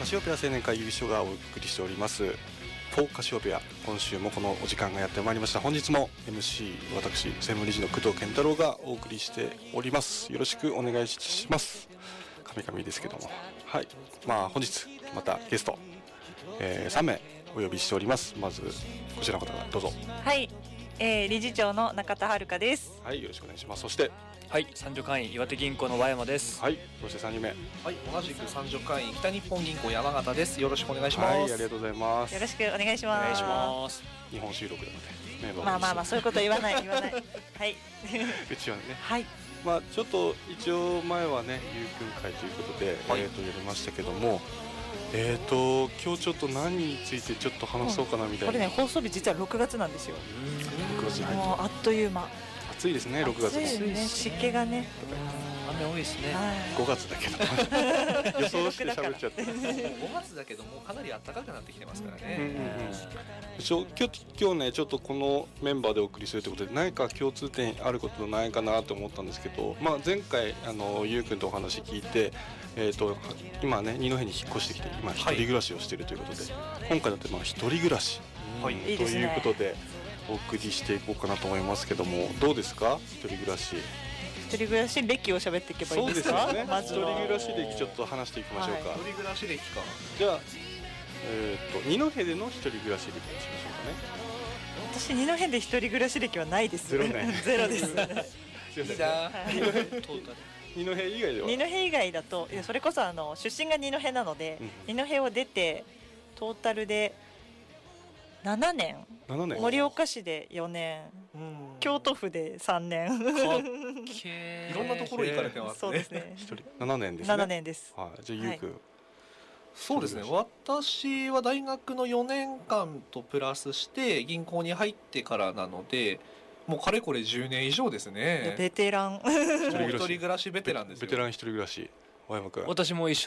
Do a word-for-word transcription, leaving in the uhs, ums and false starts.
カシオペア青年会議所がお送りしておりますフォーカシオペア、今週もこのお時間がやってまいりました。本日も エムシー 私専務理事の工藤健太郎がお送りしております。よろしくお願いします。カミカミですけども、はい、まあ本日またゲスト、えー、さんめいお呼びしております。まずこちらの方がどうぞ。 はい、えー、理事長の中田遥です。 はい、よろしくお願いします。そしてはい、三助会員岩手銀行の和山です。 はい、そしてさんにんめ、 はい、同じく三助会員北日本銀行山形です。よろしくお願いします。 はい、ありがとうございます。 よろしくお願いします。 お願いします。 日本収録なので、ね、 まあまあまあそういうこと言わない言わない。はい。 うちはね。 はい。 まあちょっと一応前はねゆうくん会ということで、はい、えっ、ー、とやりましたけども、えっ、ー、と今日ちょっと何についてちょっと話そうかなみたいな。 これね放送日実はろくがつなんですよ。 ろくがつに入って。 もうあっという間。 暑いですね、ろくがつも。 暑いね、湿気がね。 雨多いですね。 ごがつだけど予想して喋っちゃってごがつだけどもうかなり暖かくなってきてますからね。 うんうんうん、ちょ今日今日ねちょっとこのメンバーでお送りするということで何か共通点あることないかなと思ったんですけど、まあ、前回あのゆうくんとお話聞いて、えー、と今ね二戸に引っ越してきて今一人暮らしをしているということで、はい、今回だってまあ一人暮らし、はい、ということでお送りしていこうかなと思いますけども、どうですか一人暮らし。 一人暮らし歴を喋っていけばいいですか。 そうですよね。 まず一人暮らし歴ちょっと話していきましょうか。 はい、一人暮らし歴か。 じゃあ、えー、と二戸での一人暮らし歴にしましょうかね。 私二戸で一人暮らし歴はないです。 ゼロね。 ゼロです。 すいません。じゃあ二戸二戸以外では。 二戸以外だとそれこそあの出身が二戸なので、うん、二戸を出てトータルでななねん。 ななねん。 盛岡市でよねん、うん、京都府でさんねん。かっけー。いろんなところ行かれてますね。そうですね。 一人ななねんですね。 ななねんです。 はい。じゃあゆうくん。はい、 そうですね。私は大学のよねんかんとプラスして銀行に入ってからなので、もうかれこれじゅうねん以上ですね。 ベテラン。 一人暮らしベテランですよ。 ベテラン一人暮らし。和山くん。 私も一緒